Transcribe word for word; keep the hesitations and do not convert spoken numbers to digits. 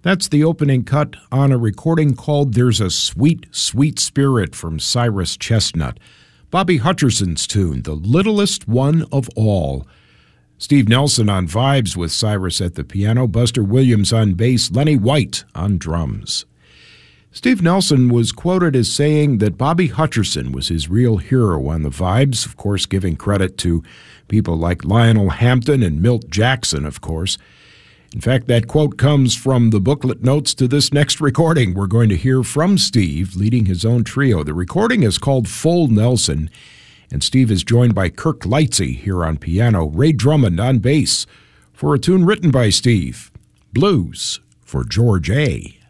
That's the opening cut on a recording called There's a Sweet, Sweet Spirit from Cyrus Chestnut. Bobby Hutcherson's tune, The Littlest One of All. Steve Nelson on vibes with Cyrus at the piano, Buster Williams on bass, Lenny White on drums. Steve Nelson was quoted as saying that Bobby Hutcherson was his real hero on the vibes, of course giving credit to people like Lionel Hampton and Milt Jackson, of course. In fact, that quote comes from the booklet notes to this next recording. We're going to hear from Steve leading his own trio. The recording is called Full Nelson, and Steve is joined by Kirk Lightsey here on piano, Ray Drummond on bass, for a tune written by Steve, Blues for George A.